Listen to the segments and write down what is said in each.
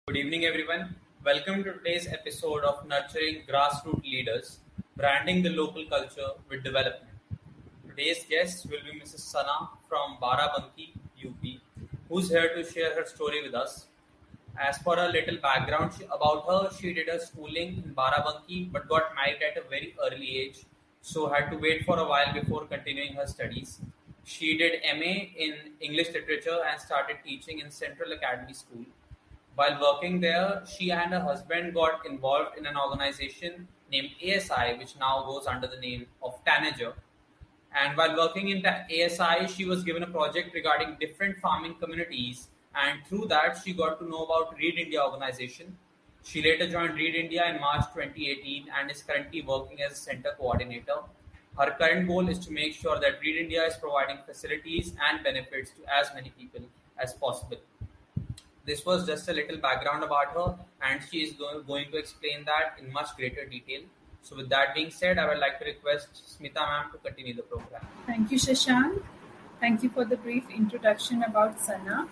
Good evening, everyone. Welcome to today's episode of Nurturing Grassroots Leaders, Branding the Local Culture with Development. Today's guest will be Mrs. Sana from Barabanki, UP, who's here to share her story with us. As for a little background about her, she did her schooling in Barabanki but got married at a very early age, so had to wait for a while before continuing her studies. She did MA in English Literature and started teaching in Central Academy School. While working there, she and her husband got involved in an organization named ASI, which now goes under the name of Tanager. And while working in the ASI, she was given a project regarding different farming communities, and through that, she got to know about Read India organization. She later joined Read India in March 2018 and is currently working as a center coordinator. Her current goal is to make sure that Read India is providing facilities and benefits to as many people as possible. This was just a little background about her, and she is going to explain that in much greater detail. So, with that being said, I would like to request Smita ma'am to continue the program. Thank you, Shashank. Thank you for the brief introduction about Sana.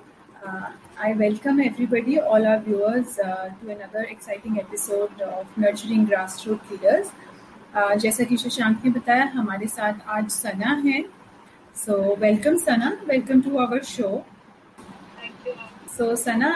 I welcome everybody, all our viewers, to another exciting episode of Nurturing Grassroots Leaders. जैसा कि शशांक ने बताया, हमारे साथ आज सना है. So, welcome Sana. Welcome to our show. Thank you. So, सना,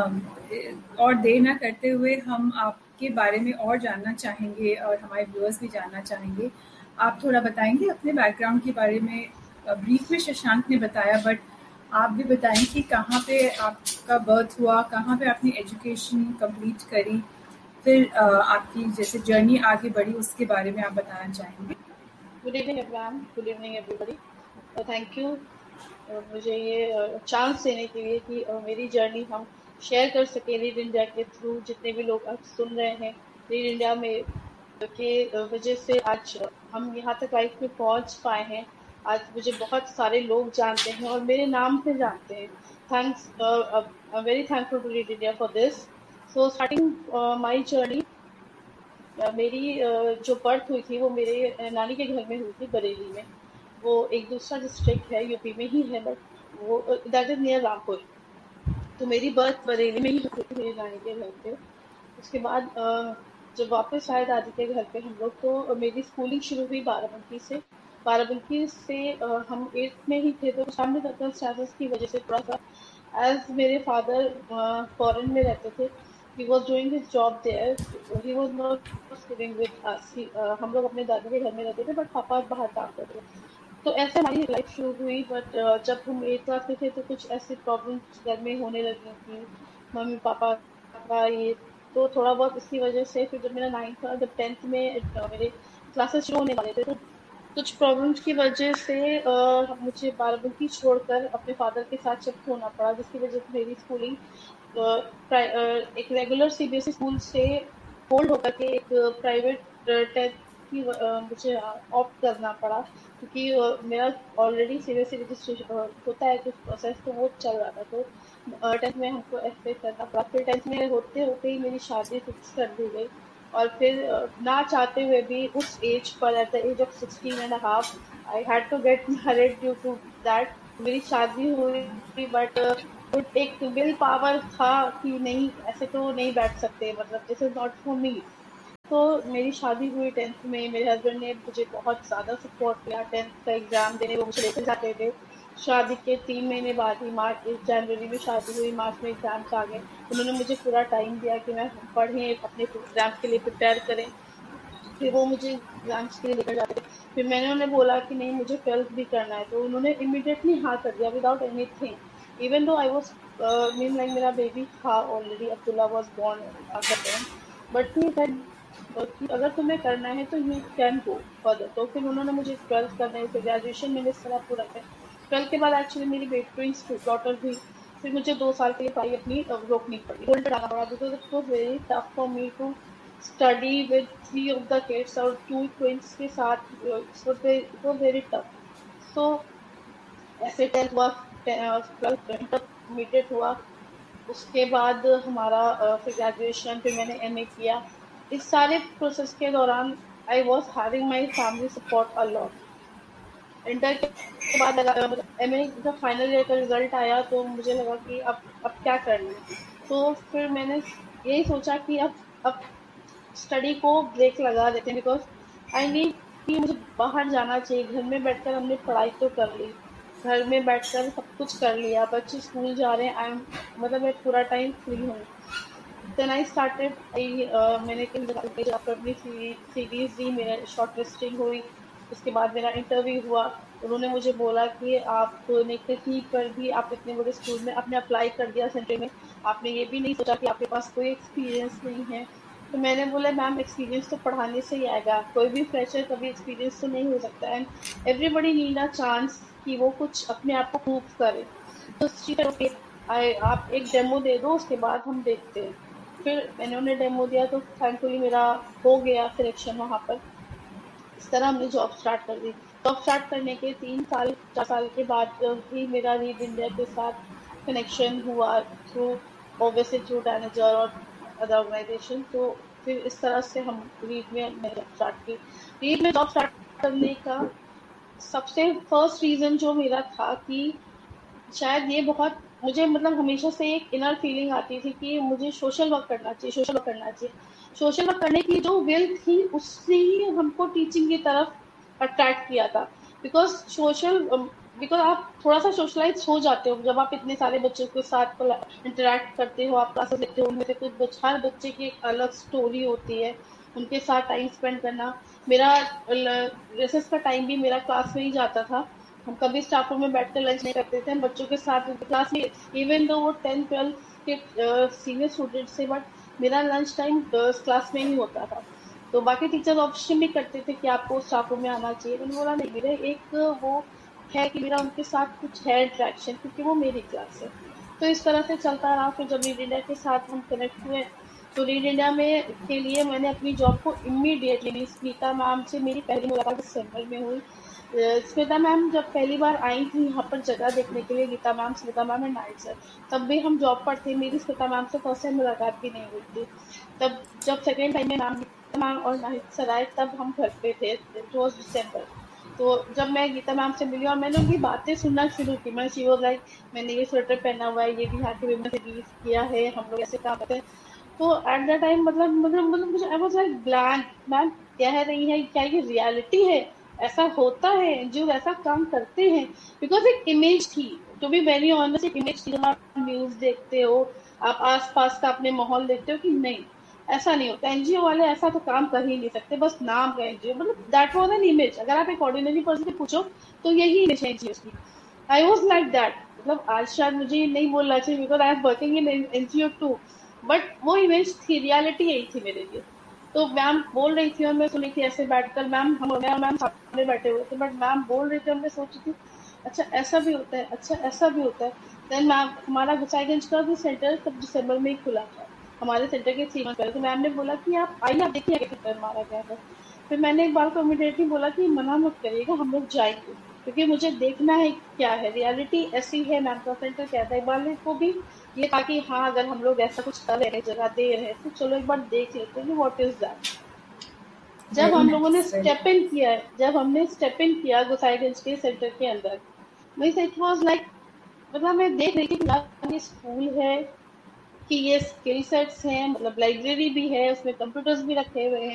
और देर ना करते हुए हम आपके बारे में और जानना चाहेंगे और हमारे व्यूअर्स भी जानना चाहेंगे. आप थोड़ा बताएंगे अपने बैकग्राउंड के बारे में. ब्रीफ में शशांक ने बताया, बट आप भी बताएं कि कहाँ पे आपका बर्थ हुआ, कहाँ पे आपने एजुकेशन कंप्लीट करी, फिर आपकी जैसे जर्नी आगे बढ़ी उसके बारे में आप बताना चाहेंगे. Good evening everyone. Good evening everybody. Thank you मुझे ये चांस देने के लिए कि मेरी जर्नी हम शेयर कर सके रीड इंडिया के थ्रू. जितने भी लोग आज सुन रहे हैं रीड इंडिया में के वजह से आज हम यहाँ तक लाइफ में पहुँच पाए हैं. आज मुझे बहुत सारे लोग जानते हैं और मेरे नाम से जानते हैं. Thanks, I am very thankful to read India for this. So starting my journey, मेरी जो बर्थ हुई थी वो मेरे नानी के घर में हुई थी, बरेली में. वो एक दूसरा डिस्ट्रिक्ट है, यूपी में ही है, बट वो दैट इज नियर रामपुर. तो मेरी बर्थ बरेली में ही हुई थी, मेरी नानी के घर पे. उसके बाद जब वापस आए दादी के घर पे हम लोग, तो मेरी स्कूलिंग शुरू हुई बाराबंकी से. बाराबंकी से हम 8th में ही थे, तो सामने सर्कमस्टेंसेस की वजह से थोड़ा सा, एज मेरे फादर फॉरेन में रहते थे, he was doing his job there, he was not living with us. हम लोग अपने दादी के घर में रहते थे, बट पापा बाहर काम करते थे. तो ऐसे हमारी लाइफ शुरू हुई. बट जब हम 8th क्लास में थे तो कुछ ऐसे प्रॉब्लम्स घर में होने लगी थी, मम्मी पापा का ये, तो थोड़ा बहुत इसकी वजह से फिर जब मेरा 9th था, जब 10th में मेरे क्लासेस शुरू होने वाले थे, तो कुछ प्रॉब्लम्स की वजह से मुझे बाराबंकी छोड़कर अपने फादर के साथ शिफ्ट होना पड़ा, जिसकी वजह से मेरी स्कूलिंग एक रेगुलर सीबीएसई स्कूल से होल्ड होकर के एक प्राइवेट टेंथ की मुझे ऑप्ट करना पड़ा, क्योंकि मेरा ऑलरेडी सीबीएसई रजिस्ट्रेशन होता है कुछ प्रोसेस, तो वो चल रहा था. तो 10th में हमको ऐसे करना पड़ा. फिर 10th में होते होते ही मेरी शादी फिक्स कर दी गई, और फिर ना चाहते हुए भी उस as per, at the age of 16.5, I had to get married due to that. मेरी शादी हुई, बट एक विल पावर था कि नहीं, ऐसे तो नहीं बैठ सकते, मतलब this is not for me. तो मेरी शादी हुई 10th में. मेरे हस्बैंड ने मुझे बहुत ज़्यादा सपोर्ट किया. 10th का एग्ज़ाम देने वो मुझे लेकर जाते थे. शादी के 3 महीने बाद ही, जनवरी में शादी हुई, मार्च में एग्ज़ाम्स आ गए. उन्होंने मुझे पूरा टाइम दिया कि मैं पढ़ें, अपने एग्ज़ाम्स के लिए प्रिपेयर करें. फिर वो मुझे एग्ज़ाम्स के लिए लेकर जाते थे. फिर मैंने उन्हें बोला कि नहीं, मुझे 12th भी करना है, तो उन्होंने इमीडिएटली हाँ कर दिया, without anything. Even though I was mean like मेरा बेबी था already, Abdullah was born at the time, but he said कि अगर तुम्हें करना है तो यू कैन गो फर्दर. तो फिर उन्होंने मुझे 12th करना है, फिर ग्रेजुएशन मैंने इस तरह पूरा किया. 12th के बाद एक्चुअली मेरी बेटी डॉटर हुई. फिर मुझे 2 साल के लिए पढ़ाई अपनी रोकनी पड़ी, होल्ड करना पड़ा, because it was very tough for me to study with 3 of the kids और 2 ट्विंस के साथ. It was very tough. सो ऐसे 10th हुआ, 12th इंटरमीडिएट हुआ. उसके बाद हमारा फिर ग्रेजुएशन, फिर मैंने एमए किया. इस सारे प्रोसेस के दौरान I was having my family support a lot. Inter के बाद एमए का फाइनल ईयर का रिजल्ट आया, तो मुझे लगा कि अब क्या करना है. तो फिर मैंने यही सोचा कि अब स्टडी को ब्रेक लगा देते हैं, बिकॉज आई नीड कि मुझे बाहर जाना चाहिए। घर में बैठकर हमने पढ़ाई तो कर ली, घर में बैठकर सब कुछ कर लिया, बच्चे स्कूल जा रहे हैं, आई एम मतलब मैं पूरा टाइम फ्री हूँ। देन आई स्टार्टेड मैंने कई जगह पर अपनी सीरीज दी, मेरा शॉर्ट लिस्टिंग हुई, उसके बाद मेरा इंटरव्यू हुआ। उन्होंने मुझे बोला कि आपने कहीं पर भी, आप इतने बड़े स्कूल में आपने अप्लाई कर दिया सेंटर में, आपने ये भी नहीं सोचा कि आपके पास कोई एक्सपीरियंस नहीं है। तो मैंने बोला मैम एक्सपीरियंस तो पढ़ाने से ही आएगा, कोई भी फ्रेशर कभी एक्सपीरियंस तो नहीं हो सकता, and everybody need a chance कि वो कुछ अपने आप को प्रूव करे। तो ओके, आप एक डेमो दे दो, उसके बाद हम देखते हैं। फिर मैंने उन्हें डेमो दिया तो थैंकफुली मेरा हो गया सिलेक्शन वहाँ पर। इस तरह हमने जॉब स्टार्ट कर दी। जॉब स्टार्ट करने के 3 साल 4 साल के बाद ही मेरा रीड इंडिया के साथ कनेक्शन हुआ, थ्रू ऑब्वियसली थ्रू मैनेजर और अदर ऑर्गेनाइजेशन। तो फिर इस तरह से हम रीड में मैंने जॉब स्टार्ट की। रीड में जॉब स्टार्ट करने का सबसे फर्स्ट रीजन जो मेरा था कि शायद ये बहुत मुझे मतलब हमेशा से एक इनर फीलिंग आती थी कि मुझे सोशल वर्क करना चाहिए, सोशल वर्क करना चाहिए। सोशल वर्क करने की जो विल थी उससे ही हमको टीचिंग की तरफ अट्रैक्ट किया था। बिकॉज सोशल बिकॉज आप थोड़ा सा सोशलाइज हो जाते हो जब आप इतने सारे बच्चों के साथ इंटरेक्ट करते हो, आप क्लासेस लेते हो, उनमें से कुछ हर बच्चे की एक अलग स्टोरी होती है, उनके साथ टाइम स्पेंड करना। मेरा रिसेस का टाइम भी मेरा क्लास में ही जाता था। हम कभी स्टाफ रूम में बैठकर लंच नहीं करते थे, हम बच्चों के साथ क्लास में, इवन दो वो 10th 12th के सीनियर स्टूडेंट से, बट मेरा लंच टाइम क्लास में ही होता था। तो बाकी टीचर्स ऑप्शन भी करते थे कि आपको स्टाफ रूम में आना चाहिए, मैंने बोला नहीं, मेरे एक वो है कि मेरा उनके साथ कुछ है इंट्रैक्शन, क्योंकि वो मेरी क्लास है। तो इस तरह से चलता रहा। फिर जब रीड इंडिया के साथ हम कनेक्ट हुए, तो रीड इंडिया में के लिए मैंने अपनी जॉब को इमीडिएटली, स्मिता मैम से मेरी पहली मुलाकात दिसंबर में हुई। स्मिता मैम जब पहली बार आई थी यहाँ पर जगह देखने के लिए, Gita ma'am, Smita ma'am and night sir, तब भी हम जॉब पर थे, मेरी स्मिता मैम से फर्स्ट टाइम मुलाकात भी नहीं हुई थी। तब जब सेकेंड टाइम में मैम, गीता मैम और नाइट सर आए, तब हम घर पे थे, इट वॉज दिसंबर। तो जब मैं गीता मैम से मिली और मैंने उनकी बातें सुनना शुरू की, मैं शी वाज लाइक मैंने ये स्वेटर पहना हुआ है, ये भी यहाँ के विमेन से यूज किया है, हम लोग ऐसे काम करते हैं। तो एट द टाइम मतलब मुझे I was like blank, ma'am कह रही है क्या ये रियलिटी है, ऐसा होता है, एनजीओ ऐसा काम करते हैं। बिकॉज एक इमेज थी, टू बी वेरी ऑनेस्ट, एक इमेज थी। जब आप न्यूज देखते हो, आप आसपास का अपने माहौल देखते हो कि नहीं ऐसा नहीं होता, एनजीओ वाले ऐसा तो काम कर ही नहीं सकते, बस नाम का एनजीओ, मतलब दैट वाज एन इमेज। अगर आप एक ऑर्डिनरी पर्सन से पूछो तो यही इमेज है एनजीओ की। आई वाज लाइक दैट, मतलब आज शायद मुझे ये नहीं बोलना चाहिए because I am working in NGO to, but वो इमेज थी, रियलिटी यही थी मेरे लिए। तो मैम बोल रही थी और मैं सुन रही थी ऐसे बैठकर, मैं और मैम सामने बैठे हुए थे, बट मैम बोल रही थी और मैं सोच रही थी अच्छा ऐसा भी होता है, अच्छा ऐसा भी होता है। देन मैम, हमारा गोसाईगंज का भी सेंटर तब दिसंबर में ही खुला था, हमारे सेंटर के 3 मंथ पहले। तो मैम ने बोला कि आप आइए, आप देखिए सेंटर हमारा क्या है। फिर मैंने एक बार को इमीडिएटली बोला कि मना मत करिएगा, हम लोग जाएंगे, क्योंकि मुझे देखना है क्या है, रियलिटी ऐसी है मैम का सेंटर क्या था। इकबाल को भी ये था कि हाँ अगर हम लोग ऐसा कुछ कर रहे हैं, जगह दे रहे हैं, तो चलो एक बार देख लेते हैं व्हाट इज दैट। जब वेरी हम लोगों ने नाइस, वेरी स्टेप इन किया है, जब हमने स्टेप इन किया गोसाईगंज के सेंटर के अंदर, मीन्स इट वाज लाइक, मतलब मैं देख रही थी कि यार ये स्कूल है, कि ये स्किल सेट्स हैं, मतलब लाइब्रेरी भी है, उसमें कंप्यूटर्स भी रखे हुए हैं,